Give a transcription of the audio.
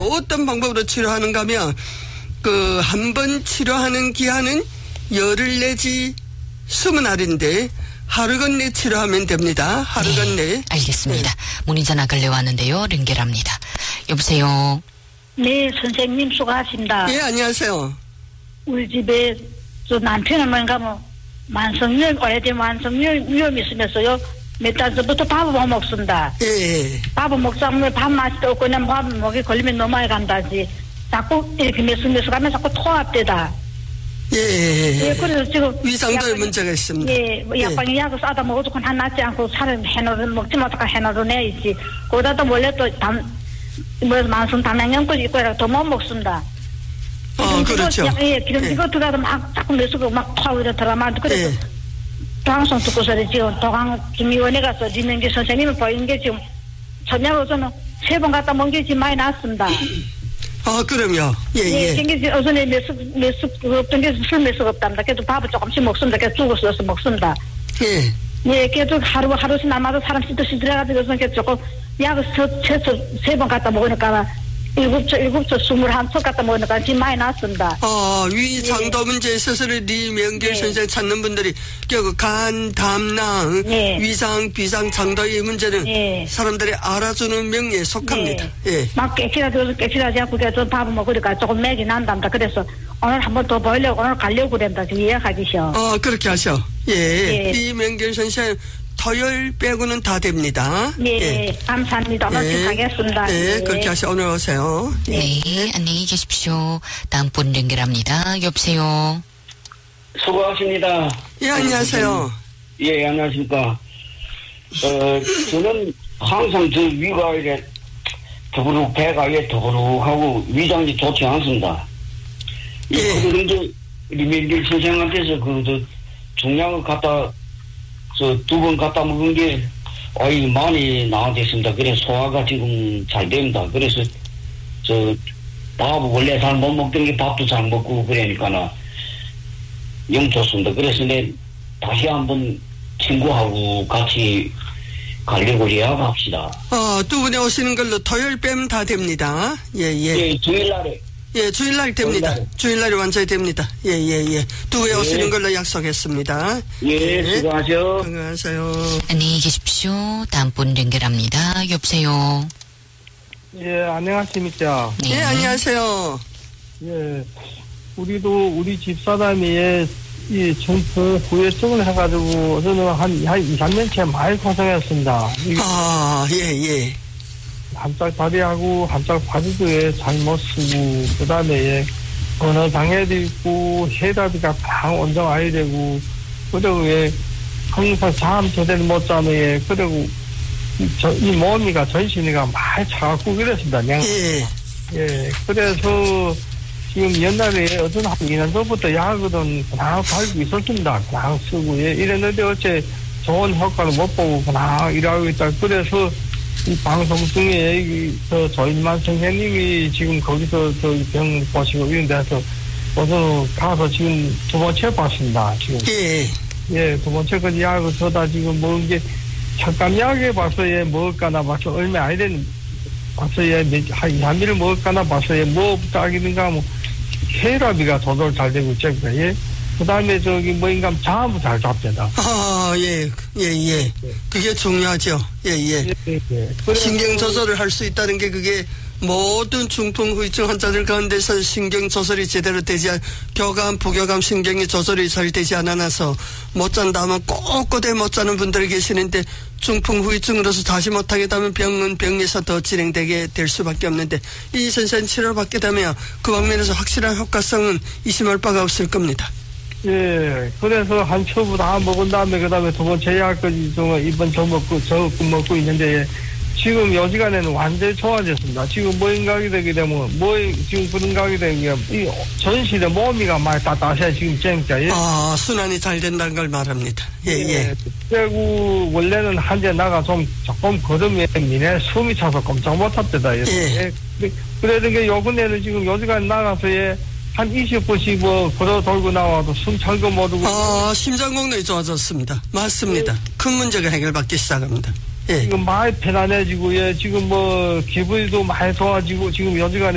어떤 방법으로 치료하는가 하면 한 번 치료하는 기한은 열흘 내지 20알인데 하루건 내 치료하면 됩니다. 하루건 내. 알겠습니다. 네. 문의 전화 걸려 왔는데요. 연결합니다. 여보세요. 네, 선생님 수고하십니다. 예, 안녕하세요. 우리 집에 저 남편은 뭔가 오래된 만성열 위험이 있으면서요. 몇 달 전부터 밥을 못 먹습니다. 예. 밥을 먹자면 밥 맛이 없고 그냥 밥을 먹이 걸리면 너무 많이 간다지. 자꾸 이렇게 메스메스 가면 자꾸 토합되다. 예. 그래서 지금 위장도에 문제가 있습니다. 예, 약방에 약을 싸다 먹어도 그건 낫지 않고 살을 먹지 못하고 해놓으러 내야지. 거기다가 원래 또 만성 담양염까지 있고 더 못 먹습니다. 그렇죠. 예, 기름지고 들어가도 막 자꾸 메스고 막 토하고 이러더라만. 그래서 방송 듣고서 지금 도강 김의원에 가서 리명기 선생님을 보이는 게 지금 저녁으로 저는 3번 갔다 먹은 게 지금 많이 났습니다. 그럼요. 예. 생기지, 어전에 메스 없던 게 술 메스가 없답니다. 그래도 밥을 조금씩 먹습니다. 그래서 죽을 써서 먹습니다. 예, 그래도 하루씩 날마다 사람 씻듯이 들어가지고, 그래서 조금 약을 최소 3번 갖다 먹으니까, 7초 21척 갖다 먹으니까 지금 많이 났습니다. 위장도 문제에 있어서 리명길 선생 찾는 분들이, 간, 담낭, 위장, 비장, 장도 이 문제는 사람들이 알아주는 명리에 속합니다. 막 깨끗하지 않고, 그래서 밥을 먹으니까 조금 맥이 난답니다. 그래서 오늘 한번 더 보려고, 오늘 가려고 그랬다. 지금 예약하기셔. 그렇게 하셔. 리명길 선생 토요일 빼고는 다 됩니다. 감사합니다. 오늘 가겠습니다. 그렇게 하셔. 오늘 오세요. 네, 안녕히 계십시오. 다음 분 연결합니다. 여보세요. 수고하십니다. 예, 안녕하세요. 예, 안녕하십니까. 저는 항상 저 위가 이래 더부룩, 배가 이래 더부룩하고 위장이 좋지 않습니다. 그런데 리밀 선생한테서 중량을 갖다 2번 갖다 먹은 게 많이 나아졌습니다. 그래서 소화가 지금 잘 됩니다. 그래서 밥을 원래 잘 못 먹던 게 밥도 잘 먹고 그러니까는 영 좋습니다. 그래서 다시 한번 친구하고 같이 가려고 예약합시다. 2분에 오시는 걸로 토요일 빼면 다 됩니다. 예, 주일날에. 예, 주일날 됩니다. 주일날이 완전히 됩니다. 예. 2분에 오시는 걸로 약속했습니다. 수고하세요. 건강하세요. 안녕히 계십시오. 다음 분 연결합니다. 여보세요. 예, 안녕하십니까. 네, 안녕하세요. 예, 우리 집사람이 이 중풍 후유증을 해가지고 저는 한 2, 3년째 많이 고생했습니다. 예. 한짝 다리하고 한짝 바지도 잘 못 쓰고 그 다음에 어느 장애도 있고 혈압이가 강 온정아야 되고 그리고 항상 잠 제대로 못 자네. 그리고 이 몸이가 전신이가 많이 차갑고 그랬습니다. 그래서 지금 옛날에 어떤 한 2년 전부터 약은 그냥 달고 있었습니다. 그냥 쓰고 이랬는데 어째 좋은 효과를 못 보고 그냥 일하고 있다. 그래서 이 방송 중에 조인만 선생님이 지금 거기서 병 보시고 이런 데서 가서 지금 2번째 봤습니다. 지금. 2번째까지 약을 써다 지금 먹은 게 잠깐 약에 봐서 먹을까나 봐서 얼마 안 되는 봐서 한 2, 3일을 먹을까나 봐서 딱이든가 혈압이가 조절 잘 되고 있습니다. 그 다음에 뭐인가 잠을 잘 잡니다. 그게 중요하죠. 신경 조절을 할 수 있다는 게 그게 모든 중풍 후유증 환자들 가운데서 신경 조절이 제대로 되지 교감, 부교감 신경이 조절이 잘 되지 않아서 못 잔다 하면 꼿꼿해 못 자는 분들이 계시는데 중풍 후유증으로서 다시 못하게 되면 병은 병에서 더 진행되게 될 수밖에 없는데 이 선생님 치료를 받게 되면 그 방면에서 확실한 효과성은 의심할 바가 없을 겁니다. 그래서 한 첩을 다 먹은 다음에 그 다음에 2번째 약까지 이번 저 먹고 있는데 지금 요지간에는 완전히 좋아졌습니다. 지금 뭐인가게 되게 되면 지금 그런 가게 되면 이 전신에 몸이가 많이 따뜻해 지금 쨍짜. 순환이 잘 된다는 걸 말합니다. 그리고 원래는 한제 나가 조금 걸으면 미네 숨이 차서 꼼짝 못합니다. 그러던 게 요번에는 지금 요지간에 나가서 한 20분씩 걸어 돌고 나와도 숨 찬 거 모르고. 심장功能이 좋아졌습니다. 맞습니다. 큰 문제가 해결받기 시작합니다. 지금 많이 편안해지고, 지금 기분도 많이 좋아지고, 지금 요즘간에